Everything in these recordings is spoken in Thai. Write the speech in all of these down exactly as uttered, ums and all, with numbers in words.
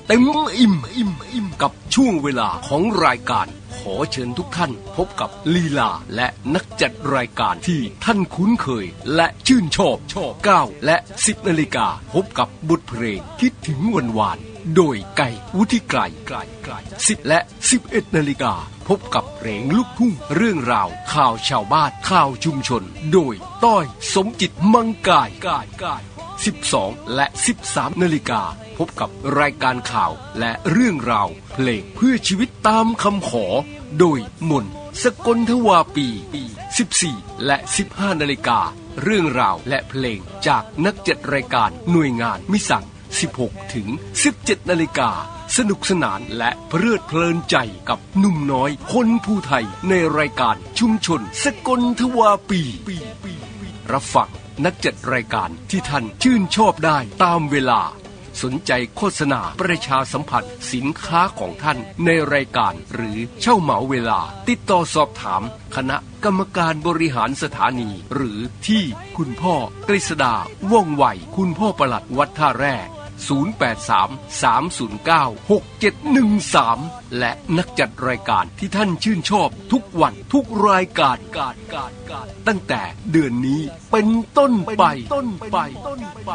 เต็มอิ่มอิ่มอิ่มกับช่วงเวลาของรายการขอเชิญทุกท่านพบกับลีลาและนักจัดรายการที่ท่านคุ้นเคยและชื่นชอบชอบเก้าและสิบนาฬิกาพบกับบทเพลงคิดถึงวันวานโดยไก่วุฒิไกรไกรไกรสิบและสิบเอ็ดนาฬิกาพบกับเพลงลูกทุ่งเรื่องราวข่าวชาวบ้านข่าวชุมชนโดยต้อยสมจิตมังกายกายกายสิบสองและสิบสามนาฬิกาพบกับรายการข่าวและเรื่องราวเพลงเพื่อชีวิตตามคำขอโดยมนสกลทวาปีสิบสี่และสิบห้านาฬิกาเรื่องราวและเพลงจากนักจัดรายการหน่วยงานมิสั่งสิบหกถึงสิบเจ็ดนาฬิกาสนุกสนานและเพลิดเพลินใจกับหนุ่มน้อยคนผู้ไทยในรายการชุมชนสกลทวาปีรับฟังนักจัดรายการที่ท่านชื่นชอบได้ตามเวลาสนใจโฆษณาประชาสัมพันธ์สินค้าของท่านในรายการหรือเช่าเหมาเวลาติดต่อสอบถามคณะกรรมการบริหารสถานีหรือที่คุณพ่อกฤษดาว่องไวคุณพ่อปลัดวัดท่าแร่ศูนย์ แปด สาม สาม ศูนย์ เก้า หก เจ็ด หนึ่ง สามและนักจัดรายการที่ท่านชื่นชอบทุกวันทุกรายการการการการตั้งแต่เดือนนี้เป็นต้นไปต้นไปต้นไป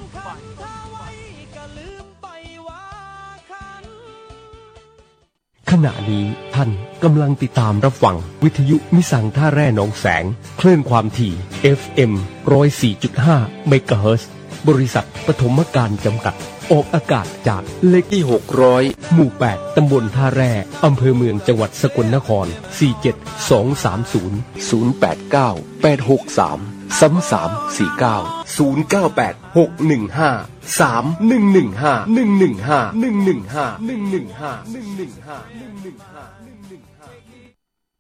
ขณะนี้ท่านกำลังติดตามรับฟังวิทยุมิสังท่าแร่หนองแสงคลื่นความถี่ เอฟ เอ็ม หนึ่งร้อยสี่จุดห้า เมกะเฮิรตซ์บริษัทปฐมการจำกัดออกอากาศจากเลขที่หกร้อยหมู่แปดตำบลท่าแร่อำเภอเมืองจังหวัดสกลนครสี่ เจ็ด สอง สาม ศูนย์ ศูนย์ แปด เก้า แปด หก สาม สาม สาม สี่ เก้า ศูนย์ เก้า แปด หก หนึ่ง ห้า สาม หนึ่ง หนึ่ง ห้า หนึ่ง หนึ่ง ห้า หนึ่ง หนึ่ง ห้า หนึ่ง หนึ่ง ห้า หนึ่ง หนึ่ง ห้า หนึ่ง หนึ่ง ห้า หนึ่ง หนึ่ง ห้า